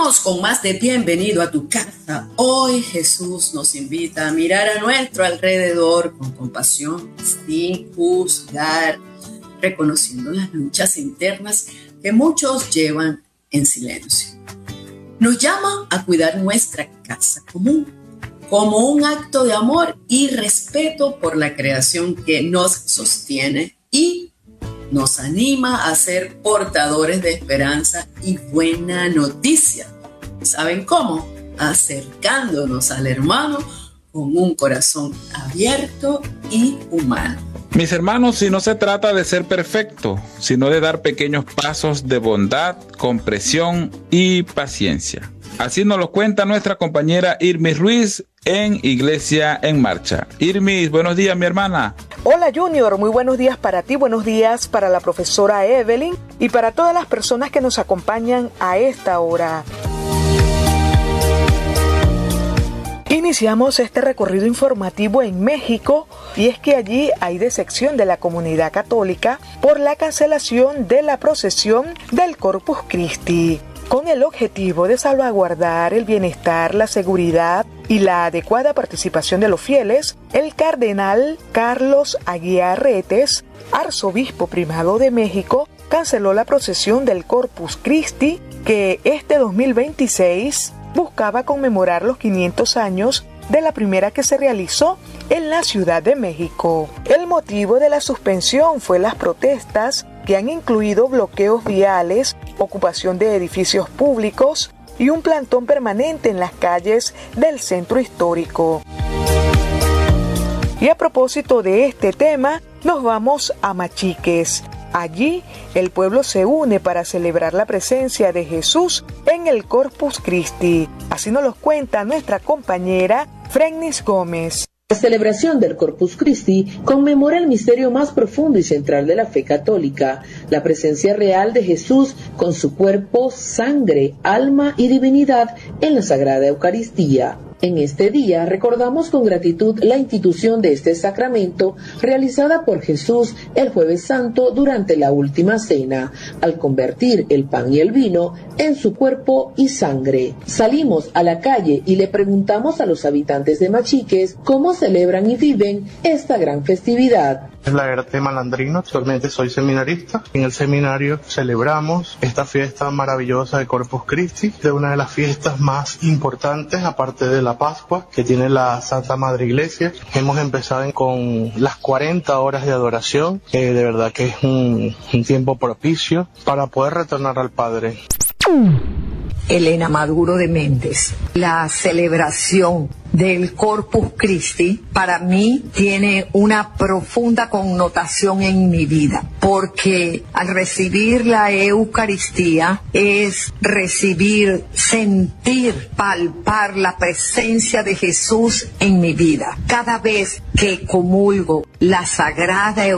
Continuamos con más de Bienvenido a tu casa. Hoy Jesús nos invita a mirar a nuestro alrededor con compasión, sin juzgar, reconociendo las luchas internas que muchos llevan en silencio. Nos llama a cuidar nuestra casa común como un acto de amor y respeto por la creación que nos sostiene y nos anima a ser portadores de esperanza y buena noticia. ¿Saben cómo? Acercándonos al hermano con un corazón abierto y humano. Mis hermanos, si no se trata de ser perfecto, sino de dar pequeños pasos de bondad, comprensión y paciencia. Así nos lo cuenta nuestra compañera Irmis Ruiz en Iglesia en Marcha. Irmis, buenos días, mi hermana. Hola Junior, muy buenos días para ti, buenos días para la profesora Evelyn y para todas las personas que nos acompañan a esta hora. Iniciamos este recorrido informativo en México y es que allí hay decepción de la comunidad católica por la cancelación de la procesión del Corpus Christi. Con el objetivo de salvaguardar el bienestar, la seguridad y la adecuada participación de los fieles, el cardenal Carlos Aguiar Retes, arzobispo primado de México, canceló la procesión del Corpus Christi que este 2026 buscaba conmemorar los 500 años de la primera que se realizó en la Ciudad de México. El motivo de la suspensión fue las protestas que han incluido bloqueos viales, ocupación de edificios públicos y un plantón permanente en las calles del centro histórico. Y a propósito de este tema, nos vamos a Machiques. Allí, el pueblo se une para celebrar la presencia de Jesús en el Corpus Christi. Así nos lo cuenta nuestra compañera Frennis Gómez. La celebración del Corpus Christi conmemora el misterio más profundo y central de la fe católica, la presencia real de Jesús con su cuerpo, sangre, alma y divinidad en la Sagrada Eucaristía. En este día recordamos con gratitud la institución de este sacramento realizada por Jesús el Jueves Santo durante la Última Cena, al convertir el pan y el vino en su cuerpo y sangre. Salimos a la calle y le preguntamos a los habitantes de Machiques cómo celebran y viven esta gran festividad. Es la Erte Malandrino, actualmente soy seminarista. En el seminario celebramos esta fiesta maravillosa de Corpus Christi, de una de las fiestas más importantes, aparte de la Pascua, que tiene la Santa Madre Iglesia. Hemos empezado con las 40 horas de adoración, de verdad que es un tiempo propicio para poder retornar al Padre. Elena Maduro de Méndez. La celebración del Corpus Christi para mí tiene una profunda connotación en mi vida, porque al recibir la Eucaristía es recibir, sentir, palpar la presencia de Jesús en mi vida. Cada vez que comulgo la Sagrada